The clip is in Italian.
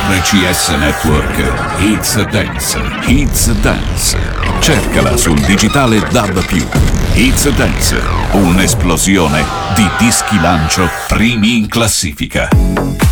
RCS Network, It's Dance, It's Dance. Cercala sul digitale DAB+. It's Dance, un'esplosione di dischi lancio primi in classifica.